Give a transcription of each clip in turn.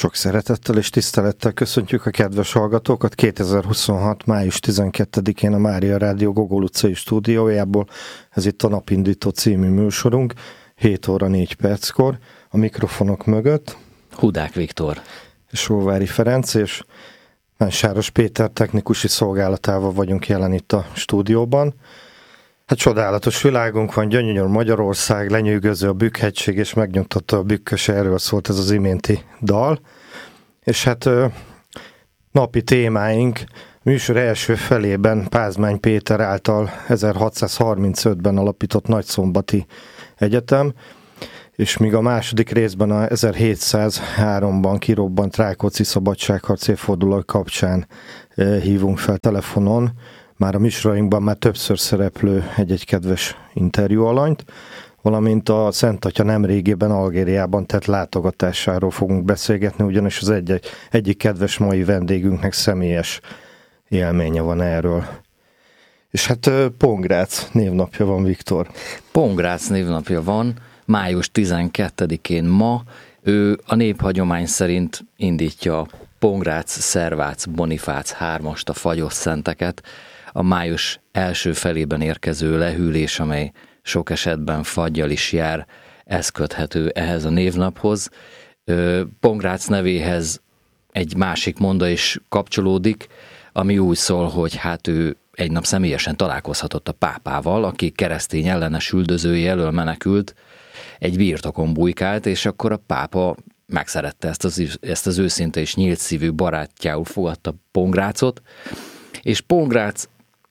Sok szeretettel és tisztelettel köszöntjük a kedves hallgatókat 2026. május 12-én a Mária Rádió Gogol utcai stúdiójából. Ez itt a Napindító című műsorunk, 7 óra 4 perckor. A mikrofonok mögött Hudák Viktor és Sóvári Ferenc és Sáros Péter technikusi szolgálatával vagyunk jelen itt a stúdióban. Hát csodálatos világunk van, gyönyörű Magyarország, lenyűgöző a Bükk-hegység, és megnyugtatta a bükkös, erről szólt ez az iménti dal. És hát napi témáink műsor első felében Pázmány Péter által 1635-ben alapított Nagyszombati Egyetem, és míg a második részben a 1703-ban kirobbant Rákóczi szabadságharc évforduló kapcsán hívunk fel telefonon, már a műsorainkban már többször szereplő egy-egy kedves interjú alanyt, valamint a Szent Atya nemrégében Algériában tett látogatásáról fogunk beszélgetni, ugyanis az egyik kedves mai vendégünknek személyes élménye van erről. És hát Pongrác névnapja van, Viktor. Pongrác névnapja van, május 12-én ma. Ő a néphagyomány szerint indítja Pongrác, Szervác, Bonifác 3-ast, a fagyos szenteket, a május első felében érkező lehűlés, amely sok esetben faggyal is jár, ez köthető ehhez a névnaphoz. Pongrác nevéhez egy másik monda is kapcsolódik, ami úgy szól, hogy hát ő egy nap személyesen találkozhatott a pápával, aki keresztény ellenes üldözői elől menekült, egy birtokon bujkált, és akkor a pápa megszerette ezt az őszinte és nyílt szívű barátjául fogadta Pongrácot, és Pongrác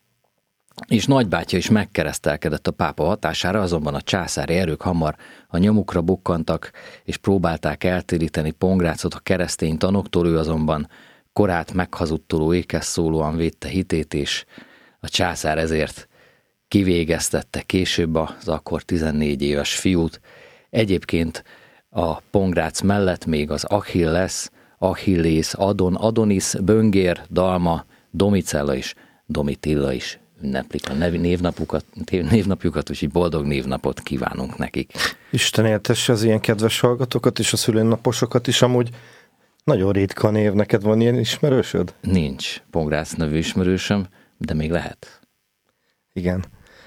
és nagybátyja is megkeresztelkedett a pápa hatására, azonban a császári erők hamar a nyomukra bukkantak, és próbálták eltéríteni Pongrácot a keresztény tanoktól, ő azonban korát meghazudtoló ékes szólóan védte hitét, és a császár ezért kivégeztette később az akkor 14 éves fiút. Egyébként a Pongrác mellett még az Achilles, Achillész, Adon, Adonis, Böngér, Dalma, Domicella és Domitilla is ünneplik a névnapjukat, úgyhogy boldog névnapot kívánunk nekik. Isten éltesse az ilyen kedves hallgatókat és a szülőnaposokat is. Amúgy nagyon ritka név. Neked van ilyen ismerősöd? Nincs Pongrác nevű ismerősöm, de még lehet. Igen.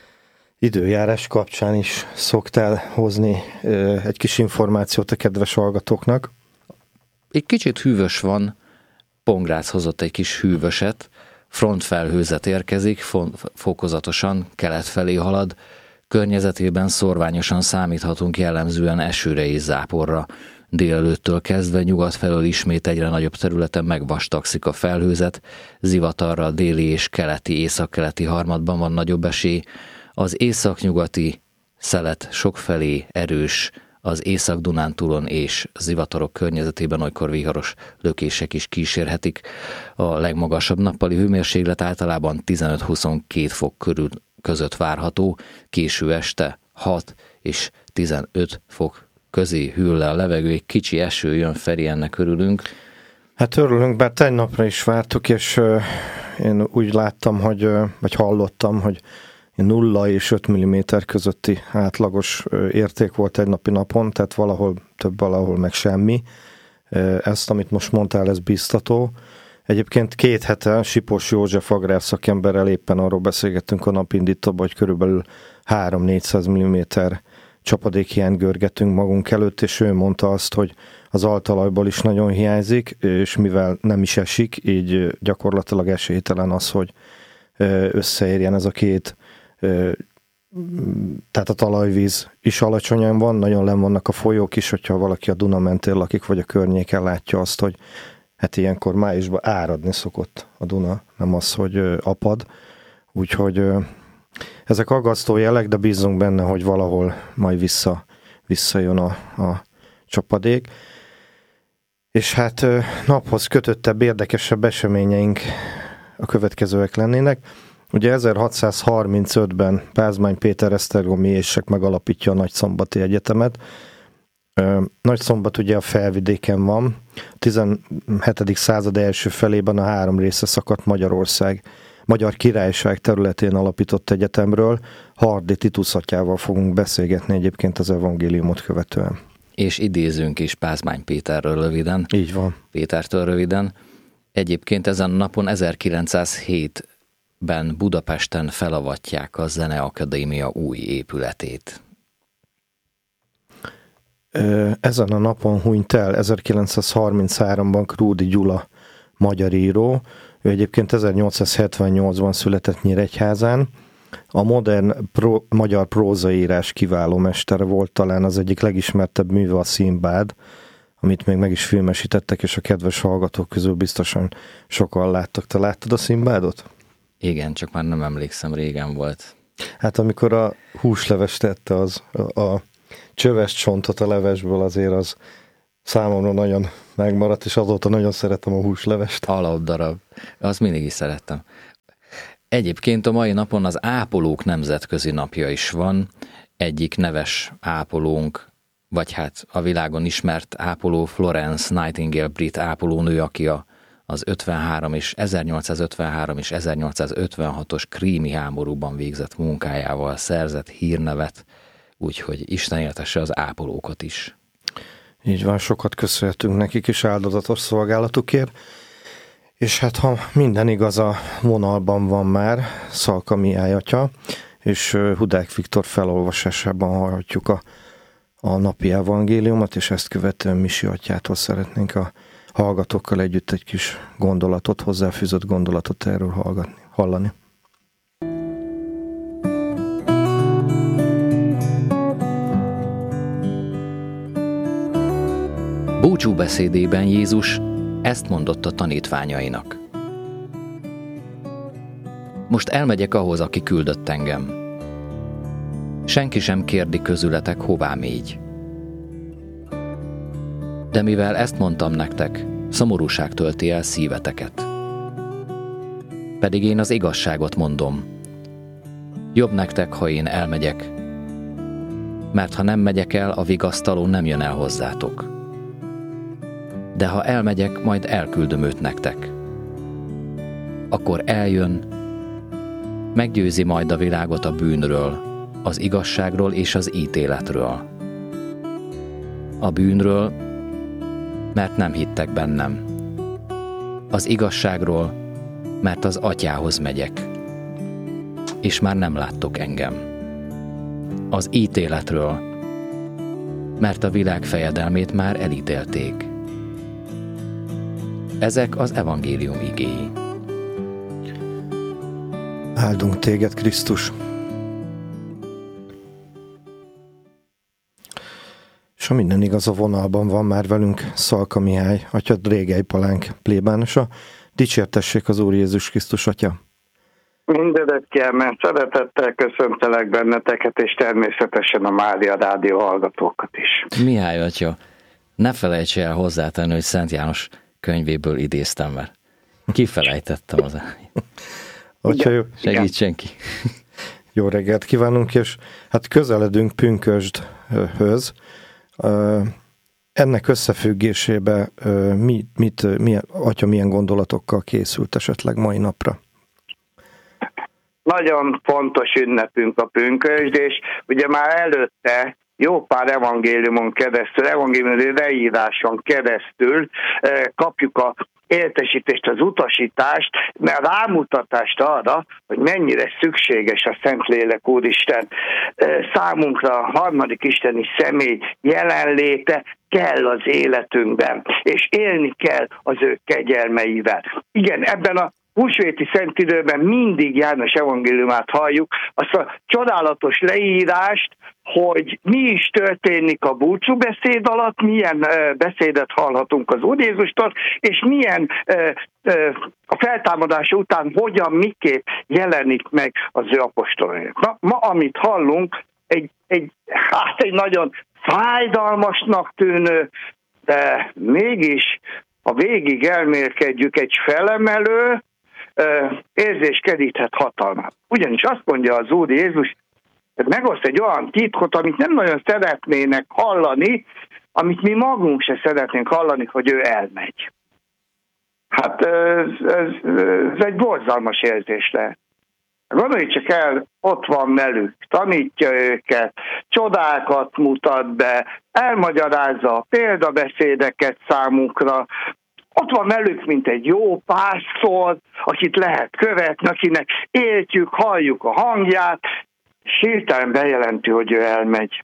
Időjárás kapcsán is szoktál hozni egy kis információt a kedves hallgatóknak. Egy kicsit hűvös van, Pongrác hozott egy kis hűvöset, frontfelhőzet érkezik, fokozatosan kelet felé halad, környezetében szorványosan számíthatunk jellemzően esőre és záporra. Délelőttől kezdve nyugat felől ismét egyre nagyobb területen megvastagszik a felhőzet, zivatarral déli és keleti, északkeleti harmadban van nagyobb esély, az északnyugati szelet sokfelé erős, az Észak-Dunántúlon és zivatarok környezetében olykor viharos lökések is kísérhetik. A legmagasabb nappali hőmérséklet általában 15-22 fok között várható, késő este 6 és 15 fok közé hűl le a levegő, egy kicsi eső jön, Feri, ennek örülünk. Hát örülünk, bár tegnapra is vártuk, és én úgy láttam, vagy hallottam, hogy 0 és 5 mm közötti átlagos érték volt egy napi napon, tehát valahol több, valahol meg semmi. Ezt, amit most mondtál, ez biztató. Egyébként 2 hete Sipos József agrárszakemberrel éppen arról beszélgettünk a Napindítóban, hogy körülbelül 300-400 mm csapadékhiányt görgetünk magunk előtt, és ő mondta azt, hogy az altalajból is nagyon hiányzik, és mivel nem is esik, így gyakorlatilag esélytelen az, hogy összeérjen ez a két. Tehát a talajvíz is alacsonyan van, nagyon lenn vannak a folyók is, hogyha valaki a Duna mentén lakik, vagy a környéken látja azt, hogy hát ilyenkor májusban áradni szokott a Duna, nem az, hogy apad. Úgyhogy ezek aggasztó jelek, de bízunk benne, hogy valahol majd visszajön a csapadék. És hát naphoz kötöttebb, érdekesebb eseményeink a következőek lennének. Ugye 1635-ben Pázmány Péter esztergomi éssek megalapítja a Nagyszombati Egyetemet. Nagyszombat ugye a felvidéken van. A 17. század első felében a 3 része szakadt Magyar Királyság területén alapított egyetemről. Hardy Titus atyával fogunk beszélgetni egyébként az evangéliumot követően. és idézünk is Pázmány Péterről röviden. Így van. Pétertől röviden. Egyébként ezen a napon 1907-ben Budapesten felavatják a Zeneakadémia új épületét. Ezen a napon hunyt el 1933-ban Krúdy Gyula magyar író. Ő egyébként 1878-ban született Nyíregyházán. A modern magyar prózaírás kiváló mestere volt, talán az egyik legismertebb műve a Szimbád, amit még meg is filmesítettek, és a kedves hallgatók közül biztosan sokan láttak. Te láttad a Szimbádot? Igen, csak már nem emlékszem, régen volt. Hát amikor a húsleves tette a csöves csontot a levesből, azért az számomra nagyon megmaradt, és azóta nagyon szeretem a húslevest. Alapdarab. Azt mindig is szerettem. Egyébként a mai napon az ápolók nemzetközi napja is van. Egyik neves ápolónk, vagy hát a világon ismert ápoló Florence Nightingale brit ápolónő, aki az 1853 és 1856-os krími háborúban végzett munkájával szerzett hírnevet, úgyhogy Isten éltesse az ápolókat is. Így van, sokat köszönhetünk nekik is áldozatos szolgálatukért. És hát ha minden igaz, a vonalban van már Szalka Mihály atya, és Hudák Viktor felolvasásában hallhatjuk a napi evangéliumot, és ezt követően Misi atyától szeretnénk a hallgatókkal együtt egy kis gondolatot, hozzáfűzött gondolatot erről hallani. Búcsúbeszédében Jézus ezt mondott a tanítványainak. Most elmegyek ahhoz, aki küldött engem. Senki sem kérdi közületek, hová mégy. De mivel ezt mondtam nektek, szomorúság tölti el szíveteket. Pedig én az igazságot mondom. Jobb nektek, ha én elmegyek, mert ha nem megyek el, a vigasztaló nem jön el hozzátok. De ha elmegyek, majd elküldöm őt nektek. Akkor eljön, meggyőzi majd a világot a bűnről, az igazságról és az ítéletről. A bűnről, mert nem hittek bennem. Az igazságról, mert az Atyához megyek, és már nem láttok engem. Az ítéletről, mert a világ fejedelmét már elítélték. Ezek az evangélium igéi. Áldunk téged, Krisztus! És ha minden igaz, a vonalban van már velünk Szalka Mihály, atya Drégely Palánk plébánosa. Dicsértessék az Úr Jézus Krisztus, atya! Mindenet kiemelt szeretettel köszöntelek benneteket, és természetesen a Mária Rádió hallgatókat is. Mihály atya, ne felejts el hozzátenni, hogy Szent János könyvéből idéztem, mert kifelejtettem az segítsen ki. Jó reggelt kívánunk, és hát közeledünk pünkösdhöz. Ennek összefüggésében atya milyen gondolatokkal készült esetleg mai napra? Nagyon fontos ünnepünk a pünkösd, és ugye már előtte jó pár evangéliumon keresztül, evangélium leíráson keresztül kapjuk a értesítést, az utasítást, mert rámutatást arra, hogy mennyire szükséges a Szentlélek Úristen számunkra, a harmadik isteni személy jelenléte kell az életünkben, és élni kell az ő kegyelmeivel. Igen, ebben a húsvéti szent időben mindig János evangéliumát halljuk, azt a csodálatos leírást, hogy mi is történik a búcsúbeszéd alatt, milyen beszédet hallhatunk az Úr Jézustól, és milyen a feltámadás után hogyan, miképp jelenik meg az ő apostolainak. Ma, amit hallunk, egy nagyon fájdalmasnak tűnő, de mégis, ha végig elmélkedjük, egy felemelő, érzéskedíthet hatalmát. Ugyanis azt mondja az Úr Jézus, hogy megoszt egy olyan titkot, amit nem nagyon szeretnének hallani, amit mi magunk se szeretnénk hallani, hogy ő elmegy. Hát ez egy borzalmas érzés lehet. Gondolj csak el, ott van velük, tanítja őket, csodákat mutat be, elmagyarázza a példabeszédeket számukra, ott van velük, mint egy jó pásztor, akit lehet követni, akinek értjük, halljuk a hangját, és hirtelen bejelenti, hogy ő elmegy.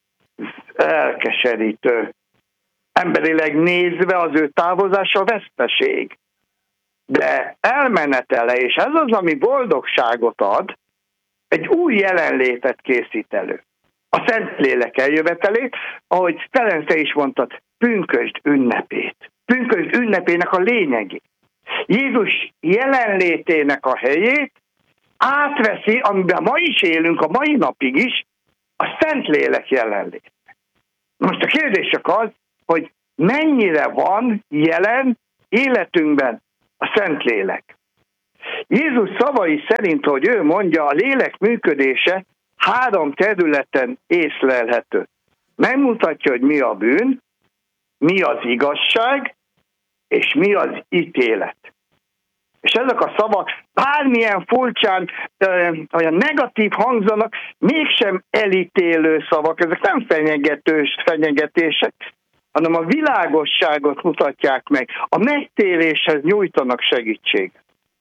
Elkeserítő. Emberileg nézve az ő távozása veszteség. De elmenetele, és ez az, ami boldogságot ad, egy új jelenlétet készít elő. A Szentlélek eljövetelét, ahogy Ferenc is mondtad, pünkösd ünnepét. Pünkösd ünnepének a lényegét. Jézus jelenlétének a helyét átveszi, amiben ma is élünk, a mai napig is, a Szentlélek jelenlét. Most a kérdés csak az, hogy mennyire van jelen életünkben a Szentlélek. Jézus szavai szerint, hogy ő mondja, a lélek működése 3 területen észlelhető. Megmutatja, hogy mi a bűn, mi az igazság, és mi az ítélet. És ezek a szavak bármilyen furcsán, olyan negatív hangzanak, mégsem elítélő szavak, ezek nem fenyegetések, hanem a világosságot mutatják meg, a megtéréshez nyújtanak segítséget.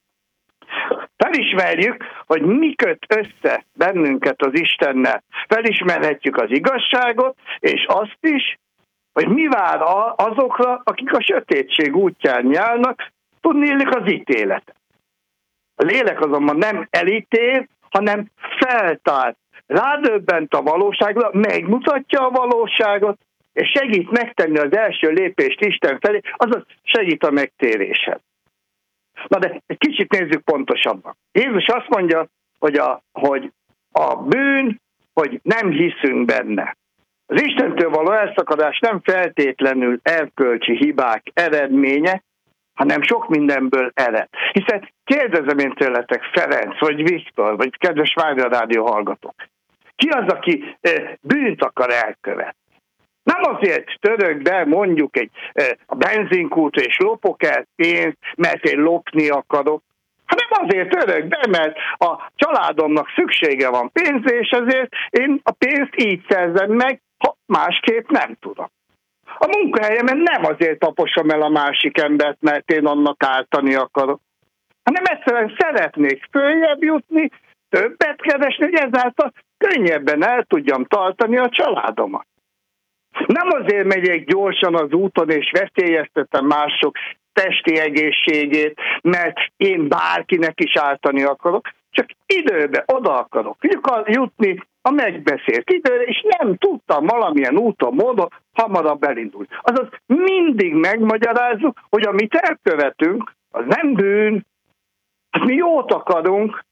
Felismerjük, hogy mi köt össze bennünket az Istennel. Felismerhetjük az igazságot, és azt is, hogy mi vár azokra, akik a sötétség útján járnak, tudnélik az ítéletet. A lélek azonban nem elítél, hanem feltár. Rádöbbent a valóságra, megmutatja a valóságot, és segít megtenni az első lépést Isten felé, azaz segít a megtéréshez. Na de egy kicsit nézzük pontosabban. Jézus azt mondja, hogy a bűn, hogy nem hiszünk benne. Az Istentől való elszakadás nem feltétlenül erkölcsi hibák eredménye, hanem sok mindenből ered. Hiszen kérdezem én tőletek, Ferenc, vagy Viktor, vagy kedves Mária Rádió hallgatók, ki az, aki bűnt akar elkövetni? Nem azért török be mondjuk a benzinkútra és lopok el pénzt, mert én lopni akarok, hanem azért török be, mert a családomnak szüksége van pénzre, és ezért én a pénzt így szerzem meg, ha másképp nem tudom. A munkahelyemen nem azért taposom el a másik embert, mert én annak ártani akarok, hanem egyszerűen szeretnék följebb jutni, többet keresni, hogy ezáltal könnyebben el tudjam tartani a családomat. Nem azért megyek gyorsan az úton, és veszélyeztetem mások testi egészségét, mert én bárkinek is ártani akarok, csak időbe oda akarok jutni a megbeszélt időre, és nem tudtam valamilyen úton, módon hamarabb elindulni. Azaz mindig megmagyarázzuk, hogy amit elkövetünk, az nem bűn, hát mi jót akarunk.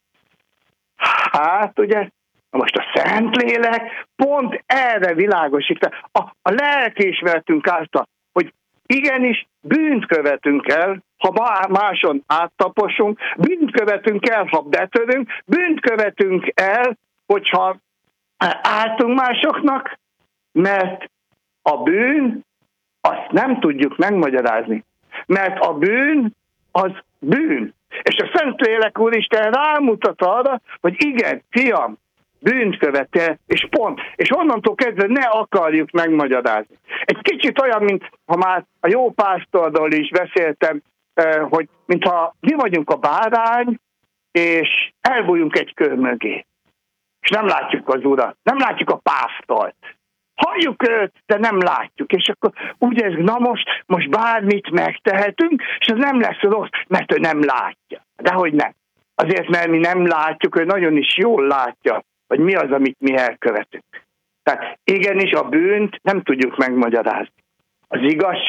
Hát ugye, most a Szentlélek pont erre világosít, a lelkiismeretünk által, hogy igenis bűnt követünk el, ha máson áttaposunk, bűnt követünk el, ha betörünk, bűnt követünk el, hogyha ártunk másoknak, mert a bűn, azt nem tudjuk megmagyarázni. Mert a bűn, az bűn. És a Szentlélek Úristen rámutat arra, hogy igen, fiam, bűnt követel, és pont. És onnantól kezdve ne akarjuk megmagyarázni. Egy kicsit olyan, mint ha már a jó pásztorról is beszéltem, hogy mintha mi vagyunk a bárány, és elbújunk egy kör mögé. És nem látjuk az Urat, nem látjuk a pásztort. Halljuk őt, de nem látjuk. És akkor úgy ez, na most bármit megtehetünk, és ez nem lesz rossz, mert ő nem látja. Dehogy nem. Azért, mert mi nem látjuk, ő nagyon is jól látja, hogy mi az, amit mi elkövetünk. Tehát igenis a bűnt nem tudjuk megmagyarázni. Az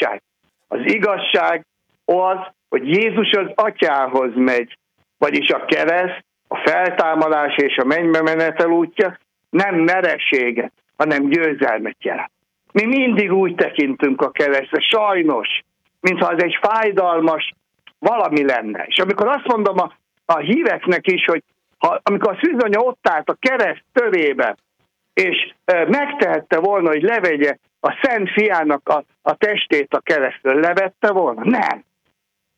igazság az, hogy Jézus az Atyához megy, vagyis a kereszt, a feltámadás és a mennybe menetel útja nem mereséget, hanem győzelmet jelent. Mi mindig úgy tekintünk a keresztre, sajnos, mintha az egy fájdalmas valami lenne. És amikor azt mondom a híveknek is, hogy amikor a szűzanya ott állt a kereszt tövébe, és megtehette volna, hogy levegye a Szent Fiának a testét a keresztről, levette volna? Nem.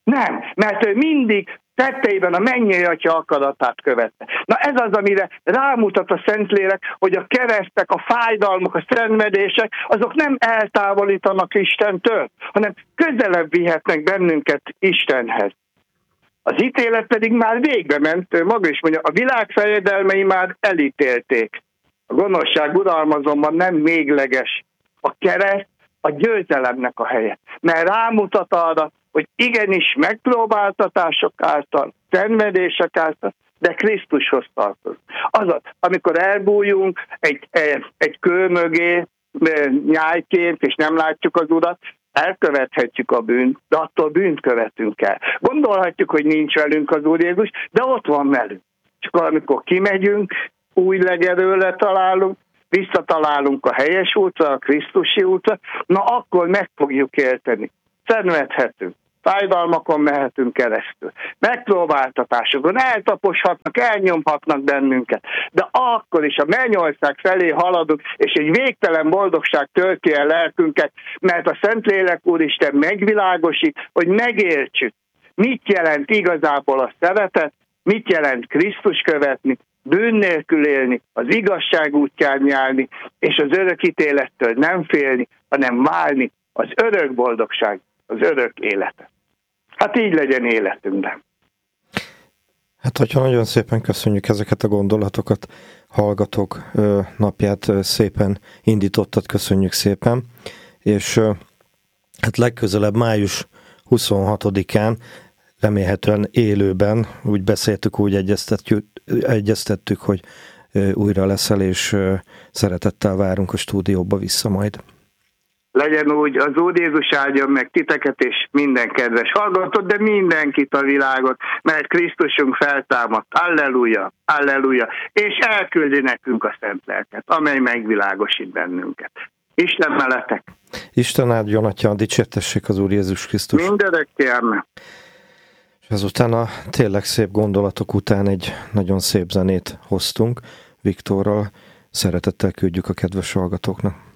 Nem, mert ő mindig tetteiben a mennyei Atya akaratát követte. Na ez az, amire rámutat a Szentlélek, hogy a keresztek, a fájdalmak, a szenvedések, azok nem eltávolítanak Istentől, hanem közelebb vihetnek bennünket Istenhez. Az ítélet pedig már végbe ment, ő maga is mondja, a világ fejedelmei már elítélték. A gonoszság uralma azonban nem végleges. A kereszt a győzelemnek a helye. Mert rámutat arra, hogy igenis megpróbáltatások által, szenvedések által, de Krisztushoz tartozunk. Azaz, amikor elbújunk egy kő mögé nyájként, és nem látjuk az Urat, elkövethetjük a bűnt, de attól bűnt követünk el. Gondolhatjuk, hogy nincs velünk az Úr Jézus, de ott van velünk. Csak amikor kimegyünk, új legerőle találunk, visszatalálunk a helyes útra, a Krisztusi útra, na akkor meg fogjuk érteni. Szenvedhetünk, fájdalmakon mehetünk keresztül, megpróbáltatásokon eltaposhatnak, elnyomhatnak bennünket, de akkor is a mennyország felé haladunk, és egy végtelen boldogság tölti el lelkünket, mert a Szentlélek Úristen megvilágosít, hogy megértsük, mit jelent igazából a szeretet, mit jelent Krisztus követni, bűn nélkül élni, az igazság útján járni, és az örök ítélettől nem félni, hanem várni az örök boldogság, az örök életet. Hát így legyen életünkben. Hát, hogyha nagyon szépen köszönjük ezeket a gondolatokat, hallgatók napját szépen indítottad, köszönjük szépen, és hát legközelebb május 26-án remélhetően élőben, úgy beszéltük, úgy egyeztettük, hogy újra leszel, és szeretettel várunk a stúdióba vissza majd. Legyen úgy, az Úr Jézus áldjon meg titeket és minden kedves hallgatót, de mindenkit a világot, mert Krisztusunk feltámadt. Alleluja, alleluja, és elküldi nekünk a szent lelket, amely megvilágosít bennünket. Isten veletek! Isten áldjon, Atya, dicsértessék az Úr Jézus Krisztus! Mindörökké, amen. És ezután a tényleg szép gondolatok után egy nagyon szép zenét hoztunk Viktorral. Szeretettel küldjük a kedves hallgatóknak.